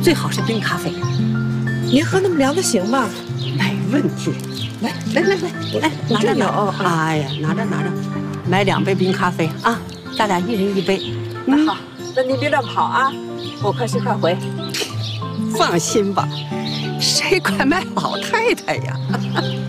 最好是冰咖啡。 您喝那么凉的行吗？ 没问题。来，拿着呢。哎呀，拿着，买2杯冰咖啡啊，咱俩一人1杯。 那好，那您别乱跑啊，我快去快回。 放心吧，谁管买老太太呀？